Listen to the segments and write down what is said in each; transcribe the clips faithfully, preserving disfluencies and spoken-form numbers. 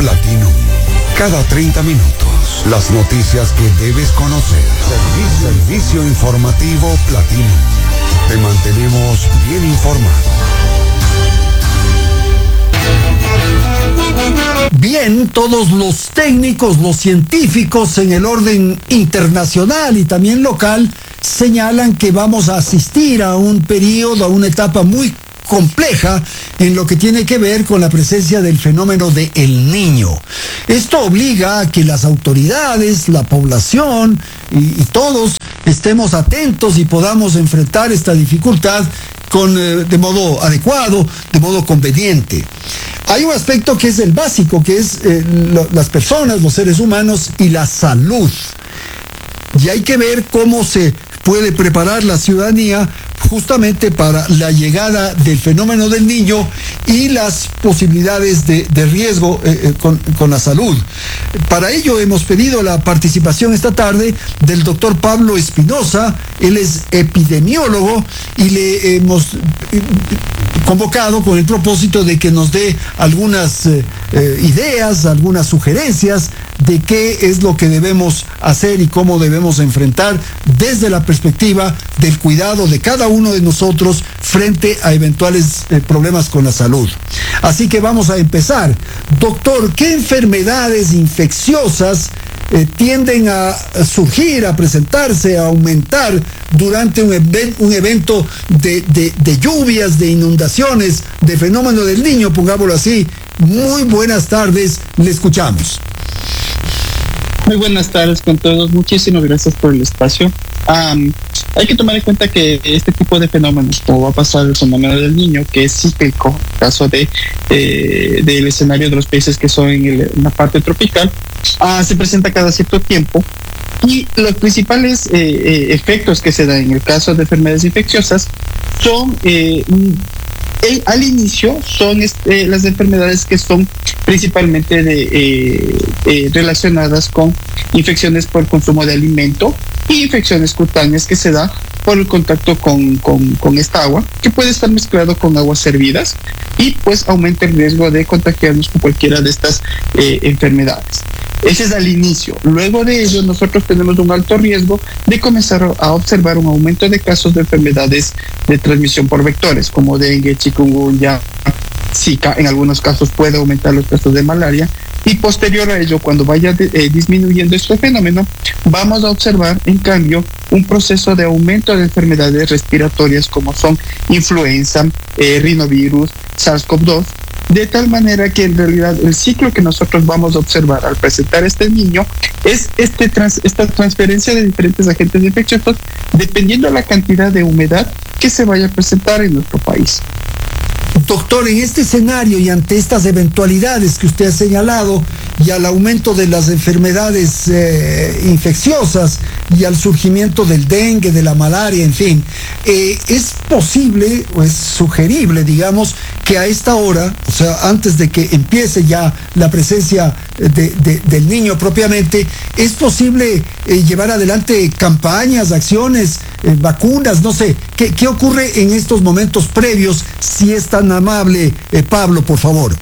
Platinum. Cada treinta minutos, las noticias que debes conocer. Servicio, servicio informativo Platinum. Te mantenemos bien informado. Bien, todos los técnicos, los científicos en el orden internacional y también local señalan que vamos a asistir a un periodo, a una etapa muy compleja en lo que tiene que ver con la presencia del fenómeno de El Niño. Esto obliga a que las autoridades, la población y, y todos estemos atentos y podamos enfrentar esta dificultad con, eh, de modo adecuado, de modo conveniente. Hay un aspecto que es el básico, que es eh, lo, las personas, los seres humanos y la salud. Y hay que ver cómo se puede preparar la ciudadanía justamente para la llegada del fenómeno del niño y las posibilidades de, de riesgo eh, eh, con, con la salud. Para ello hemos pedido la participación esta tarde del doctor Pablo Espinosa. Él es epidemiólogo y le hemos eh, convocado con el propósito de que nos dé algunas eh, eh, ideas, algunas sugerencias de qué es lo que debemos hacer y cómo debemos enfrentar desde la perspectiva del cuidado de cada uno de nosotros frente a eventuales eh, problemas con la salud. Así que vamos a empezar. Doctor, ¿qué enfermedades infecciosas eh, tienden a surgir, a presentarse, a aumentar durante un, even- un evento de, de, de lluvias, de inundaciones, de fenómeno del niño, pongámoslo así? Muy buenas tardes, le escuchamos. Muy buenas tardes con todos, muchísimas gracias por el espacio. Um, hay que tomar en cuenta que este tipo de fenómenos, como va a pasar el fenómeno del niño, que es cíclico, en el caso de, eh, del escenario de los países que son en, el, en la parte tropical, uh, se presenta cada cierto tiempo. Y los principales eh, eh, efectos que se dan en el caso de enfermedades infecciosas son... Eh, El, al inicio son este, las enfermedades que son principalmente de, eh, eh, relacionadas con infecciones por consumo de alimento y infecciones cutáneas que se da por el contacto con, con, con esta agua, que puede estar mezclado con aguas servidas y pues aumenta el riesgo de contagiarnos con cualquiera de estas eh, enfermedades. Ese es al inicio. Luego de ello, nosotros tenemos un alto riesgo de comenzar a observar un aumento de casos de enfermedades de transmisión por vectores, como dengue, chikungunya, Zika. En algunos casos puede aumentar los casos de malaria. Y posterior a ello, cuando vaya de, eh, disminuyendo este fenómeno, vamos a observar, en cambio, un proceso de aumento de enfermedades respiratorias como son influenza, eh, rinovirus, SARS-CoV dos, de tal manera que en realidad el ciclo que nosotros vamos a observar al presentar este niño es este trans, esta transferencia de diferentes agentes infecciosos dependiendo de la cantidad de humedad que se vaya a presentar en nuestro país. Doctor, en este escenario y ante estas eventualidades que usted ha señalado y al aumento de las enfermedades eh, infecciosas y al surgimiento del dengue, de la malaria, en fin, eh, es posible o es sugerible, digamos, que a esta hora, o sea, antes de que empiece ya la presencia de, de, del niño propiamente, es posible eh, llevar adelante campañas, acciones, eh, vacunas, no sé, ¿qué, qué ocurre en estos momentos previos, si es tan amable, eh, Pablo, por favor?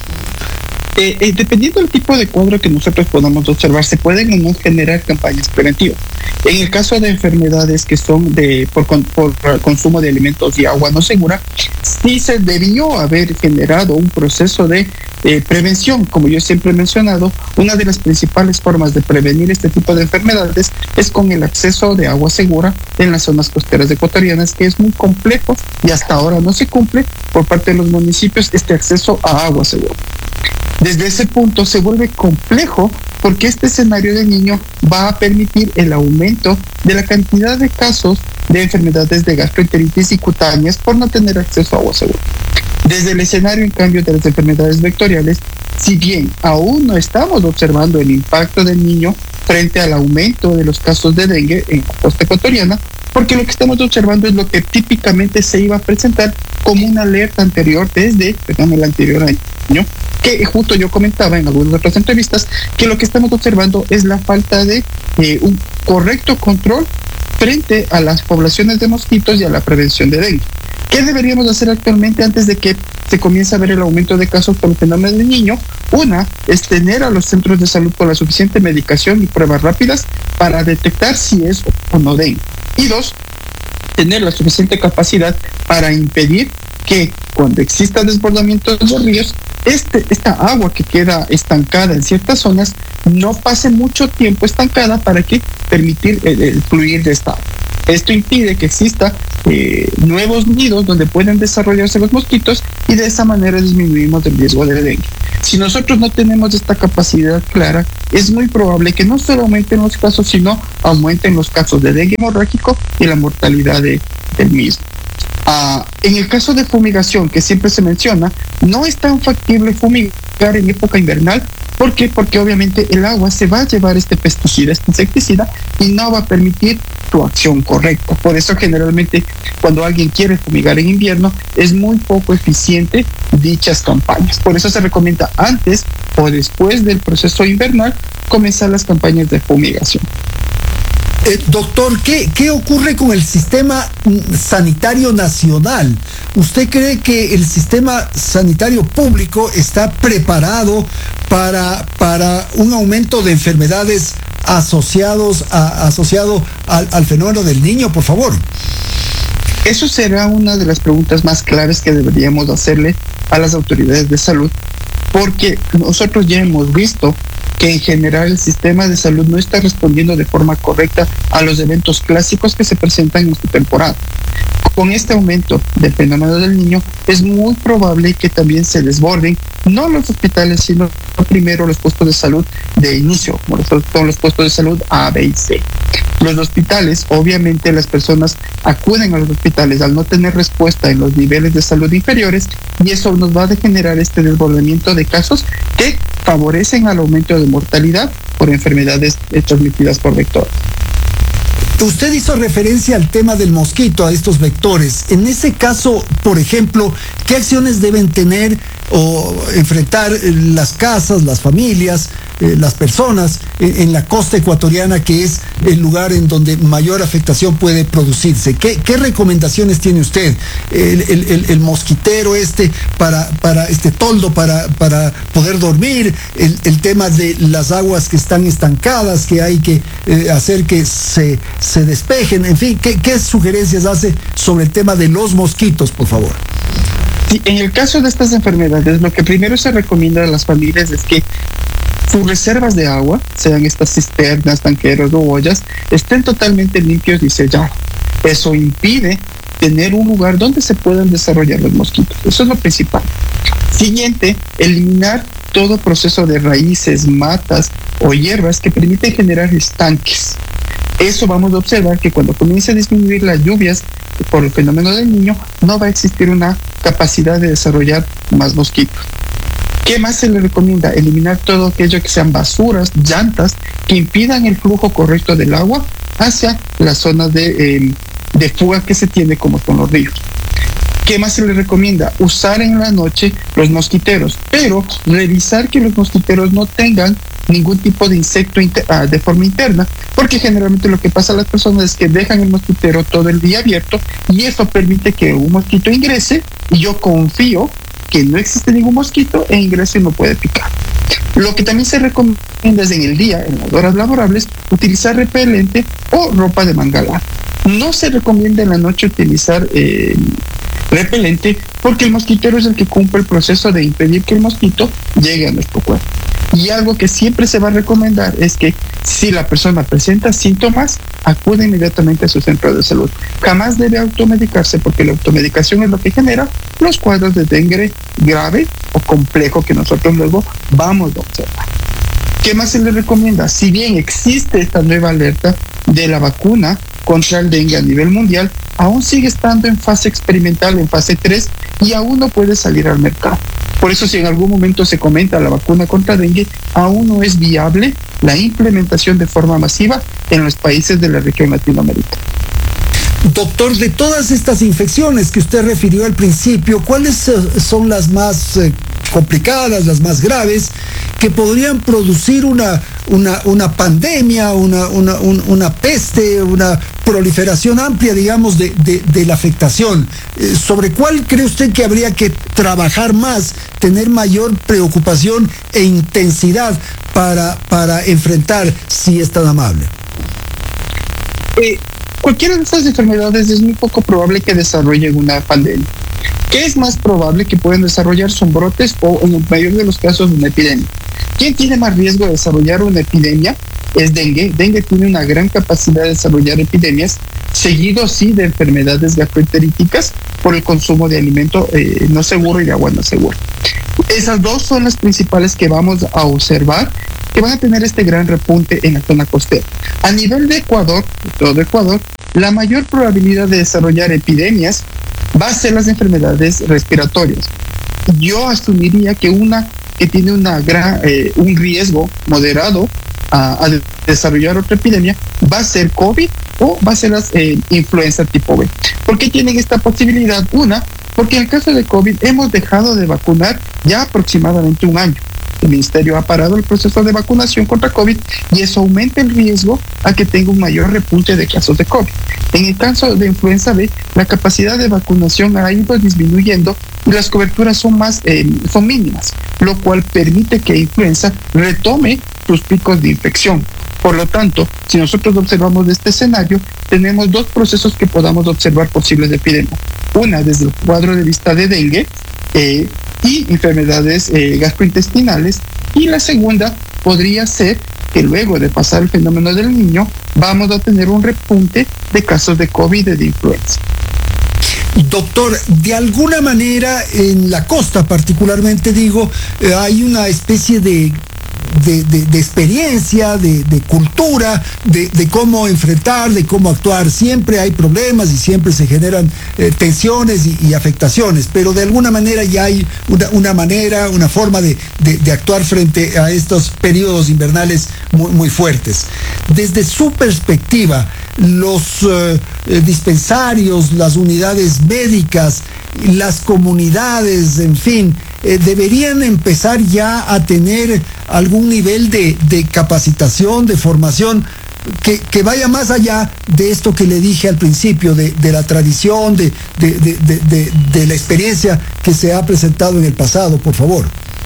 Eh, eh, dependiendo del tipo de cuadro que nosotros podamos observar, se pueden o no generar campañas preventivas. En el caso de enfermedades que son de por, por consumo de alimentos y agua no segura, sí se debió haber generado un proceso de eh, prevención. Como yo siempre he mencionado, una de las principales formas de prevenir este tipo de enfermedades es con el acceso de agua segura en las zonas costeras ecuatorianas, que es muy complejo y hasta ahora no se cumple por parte de los municipios este acceso a agua segura. Desde ese punto se vuelve complejo porque este escenario del niño va a permitir el aumento de la cantidad de casos de enfermedades de gastroenteritis y cutáneas por no tener acceso a agua segura. Desde el escenario, en cambio, de las enfermedades vectoriales, si bien aún no estamos observando el impacto del niño frente al aumento de los casos de dengue en la costa ecuatoriana, porque lo que estamos observando es lo que típicamente se iba a presentar como una alerta anterior desde, perdón, el anterior año, que justo yo comentaba en algunas otras entrevistas, que lo que estamos observando es la falta de eh, un correcto control frente a las poblaciones de mosquitos y a la prevención de dengue. ¿Qué deberíamos hacer actualmente antes de que se comience a ver el aumento de casos por el fenómeno del niño? Una es tener a los centros de salud con la suficiente medicación y pruebas rápidas para detectar si es o no dengue. Y dos, tener la suficiente capacidad para impedir que cuando exista desbordamiento de los ríos, este, esta agua que queda estancada en ciertas zonas no pase mucho tiempo estancada para que permitir el, el fluir de esta agua. Esto impide que exista eh, nuevos nidos donde pueden desarrollarse los mosquitos y de esa manera disminuimos el riesgo de dengue. Si nosotros no tenemos esta capacidad clara, es muy probable que no solo aumenten los casos, sino aumenten los casos de dengue hemorrágico y la mortalidad de, del mismo. Uh, en el caso de fumigación, que siempre se menciona, no es tan factible fumigar en época invernal. ¿Por qué? Porque obviamente el agua se va a llevar este pesticida, este insecticida, y no va a permitir tu acción correcta. Por eso generalmente cuando alguien quiere fumigar en invierno es muy poco eficiente dichas campañas. Por eso se recomienda antes o después del proceso invernal comenzar las campañas de fumigación. Eh, doctor, ¿qué, ¿qué ocurre con el sistema sanitario nacional? ¿Usted cree que el sistema sanitario público está preparado para, para un aumento de enfermedades asociados a, asociado al, al fenómeno del niño, por favor? Eso será una de las preguntas más claves que deberíamos hacerle a las autoridades de salud, porque nosotros ya hemos visto que en general el sistema de salud no está respondiendo de forma correcta a los eventos clásicos que se presentan en su temporada. Con este aumento del fenómeno del niño, es muy probable que también se desborden no los hospitales, sino primero los puestos de salud de inicio, como son los puestos de salud A, B y C. Los hospitales, obviamente las personas acuden a los hospitales al no tener respuesta en los niveles de salud inferiores, y eso nos va a generar este desbordamiento de casos que favorecen al aumento de mortalidad por enfermedades transmitidas por vectores. Usted hizo referencia al tema del mosquito, a estos vectores. En ese caso, por ejemplo, ¿qué acciones deben tener o enfrentar las casas, las familias, eh, las personas eh, en la costa ecuatoriana, que es el lugar en donde mayor afectación puede producirse? ¿Qué, qué recomendaciones tiene usted? El, el, el, el mosquitero este para, para este toldo para, para poder dormir, el, el tema de las aguas que están estancadas, que hay que eh, hacer que se, se despejen, en fin, ¿qué, qué sugerencias hace sobre el tema de los mosquitos, por favor? Sí, en el caso de estas enfermedades, lo que primero se recomienda a las familias es que sus reservas de agua, sean estas cisternas, tanqueros o ollas, estén totalmente limpios y sellados. Eso impide tener un lugar donde se puedan desarrollar los mosquitos. Eso es lo principal. Siguiente, eliminar todo proceso de raíces, matas o hierbas que permiten generar estanques. Eso vamos a observar que cuando comience a disminuir las lluvias por el fenómeno del niño, no va a existir una capacidad de desarrollar más mosquitos. ¿Qué más se le recomienda? Eliminar todo aquello que sean basuras, llantas, que impidan el flujo correcto del agua hacia las zonas de, eh, de fuga que se tiene, como son los ríos. ¿Qué más se le recomienda? Usar en la noche los mosquiteros, pero revisar que los mosquiteros no tengan ningún tipo de insecto inter- uh, de forma interna, porque generalmente lo que pasa a las personas es que dejan el mosquitero todo el día abierto y eso permite que un mosquito ingrese y yo confío que no existe ningún mosquito e ingrese y no puede picar. Lo que también se recomienda es en el día, en las horas laborables, utilizar repelente o ropa de manga larga. No se recomienda en la noche utilizar eh, repelente porque el mosquitero es el que cumple el proceso de impedir que el mosquito llegue a nuestro cuerpo. Y algo que siempre se va a recomendar es que si la persona presenta síntomas, acude inmediatamente a su centro de salud. Jamás debe automedicarse porque la automedicación es lo que genera los cuadros de dengue grave o complejo que nosotros luego vamos a observar. ¿Qué más se le recomienda? Si bien existe esta nueva alerta de la vacuna contra el dengue a nivel mundial, aún sigue estando en fase experimental, en fase tres, y aún no puede salir al mercado. Por eso, si en algún momento se comenta la vacuna contra dengue, aún no es viable la implementación de forma masiva en los países de la región latinoamericana. Doctor, de todas estas infecciones que usted refirió al principio, ¿cuáles son las más eh, complicadas, las más graves, que podrían producir una, una, una pandemia, una, una, un, una peste, una proliferación amplia, digamos, de, de, de la afectación. Eh, ¿Sobre cuál cree usted que habría que trabajar más, tener mayor preocupación e intensidad para, para enfrentar, si es tan amable? Eh, cualquiera de estas enfermedades es muy poco probable que desarrollen una pandemia. ¿Qué es más probable que pueden desarrollar? Son brotes o, en el mayor de los casos, una epidemia. ¿Quién tiene más riesgo de desarrollar una epidemia? Es dengue. Dengue tiene una gran capacidad de desarrollar epidemias, seguido sí de enfermedades gastroenteríticas por el consumo de alimento eh, no seguro y de agua no segura. Esas dos son las principales que vamos a observar, que van a tener este gran repunte en la zona costera. A nivel de Ecuador, de todo Ecuador, la mayor probabilidad de desarrollar epidemias va a ser las enfermedades respiratorias. Yo asumiría que una que tiene una gran, eh, un riesgo moderado a, a desarrollar otra epidemia va a ser COVID o va a ser las eh, influenza tipo B. ¿Por qué tienen esta posibilidad? Una, porque en el caso de COVID hemos dejado de vacunar ya aproximadamente un año. El Ministerio ha parado el proceso de vacunación contra COVID y eso aumenta el riesgo a que tenga un mayor repunte de casos de COVID. En el caso de influenza B, la capacidad de vacunación ha ido disminuyendo y las coberturas son más eh, son mínimas, lo cual permite que influenza retome sus picos de infección. Por lo tanto, si nosotros observamos este escenario, tenemos dos procesos que podamos observar posibles de epidemia. Una desde el cuadro de vista de dengue, eh, y enfermedades eh, gastrointestinales, y la segunda podría ser que luego de pasar el fenómeno del niño vamos a tener un repunte de casos de COVID y de influenza. Doctor, de alguna manera en la costa particularmente digo, eh, hay una especie de De, de, de experiencia, de, de cultura, de, de cómo enfrentar, de cómo actuar. Siempre hay problemas y siempre se generan eh, tensiones y, y afectaciones, pero de alguna manera ya hay una, una manera, una forma de, de, de actuar frente a estos periodos invernales muy, muy fuertes. Desde su perspectiva, los eh, dispensarios, las unidades médicas, las comunidades, en fin, eh, deberían empezar ya a tener algún nivel de, de capacitación, de formación, que, que vaya más allá de esto que le dije al principio, de, de la tradición, de, de, de, de, de, de la experiencia que se ha presentado en el pasado, por favor.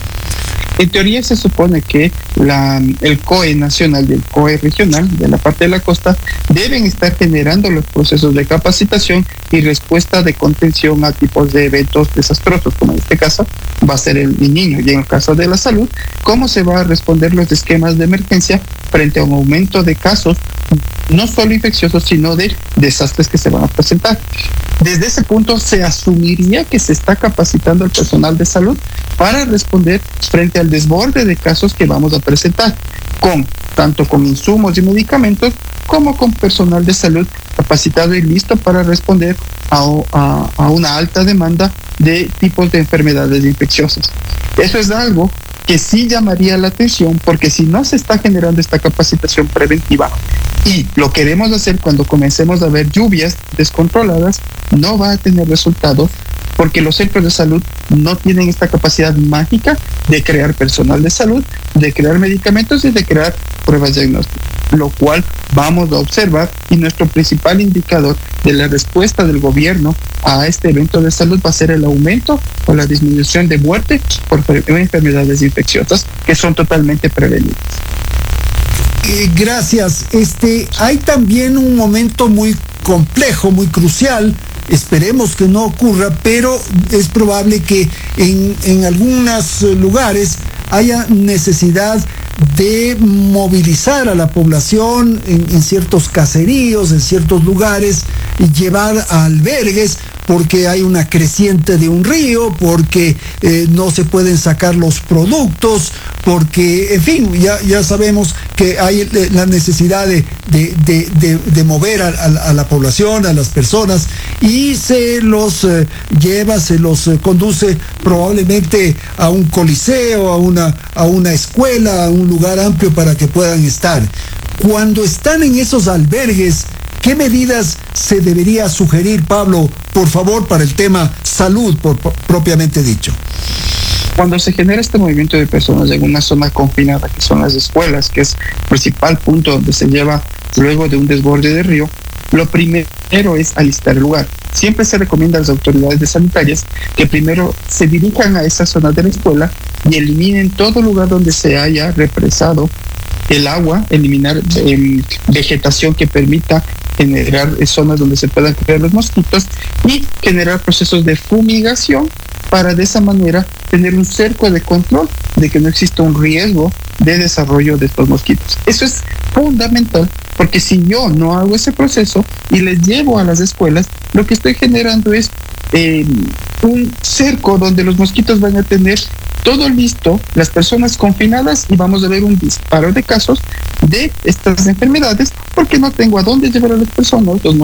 En teoría se supone que la, el C O E nacional y el C O E regional de la parte de la costa deben estar generando los procesos de capacitación y respuesta de contención a tipos de eventos desastrosos, como en este caso va a ser el niño, y en el caso de la salud, cómo se va a responder los esquemas de emergencia frente a un aumento de casos, no solo infecciosos, sino de desastres que se van a presentar. Desde ese punto se asumiría que se está capacitando al personal de salud para responder frente al desborde de casos que vamos a presentar, con tanto con insumos y medicamentos como con personal de salud capacitado y listo para responder a, a, a una alta demanda de tipos de enfermedades infecciosas. Eso es algo que sí llamaría la atención, porque si no se está generando esta capacitación preventiva y lo queremos hacer cuando comencemos a ver lluvias descontroladas, no va a tener resultados, porque los centros de salud no tienen esta capacidad mágica de crear personal de salud, de crear medicamentos y de crear pruebas diagnósticas, lo cual vamos a observar, y nuestro principal indicador de la respuesta del gobierno a este evento de salud va a ser el aumento o la disminución de muerte por enfermedades infecciosas que son totalmente prevenibles. Eh, gracias. Este, hay también un momento muy complejo, muy crucial. Esperemos que no ocurra, pero es probable que en, en algunos lugares haya necesidad de movilizar a la población en, en ciertos caseríos, en ciertos lugares, y llevar a albergues, porque hay una creciente de un río, porque eh, no se pueden sacar los productos, porque, en fin, ya, ya sabemos que hay la necesidad de, de, de, de, de mover a, a, a la población, a las personas, y se los eh, lleva, se los eh, conduce probablemente a un coliseo, a una, a una escuela, a un lugar amplio para que puedan estar. Cuando están en esos albergues, ¿qué medidas se debería sugerir, Pablo, por favor, para el tema salud, por, por, propiamente dicho? Cuando se genera este movimiento de personas en una zona confinada, que son las escuelas, que es el principal punto donde se lleva luego de un desborde de río, lo primero es alistar el lugar. Siempre se recomienda a las autoridades sanitarias que primero se dirijan a esa zona de la escuela y eliminen todo lugar donde se haya represado el agua, eliminar eh, vegetación que permita generar zonas donde se puedan crear los mosquitos y generar procesos de fumigación para de esa manera tener un cerco de control de que no exista un riesgo de desarrollo de estos mosquitos. Eso es fundamental, porque si yo no hago ese proceso y les llevo a las escuelas, lo que estoy generando es eh, un cerco donde los mosquitos van a tener todo listo, las personas confinadas, y vamos a ver un disparo de casos de estas enfermedades porque no tengo a dónde llevar a las personas. Los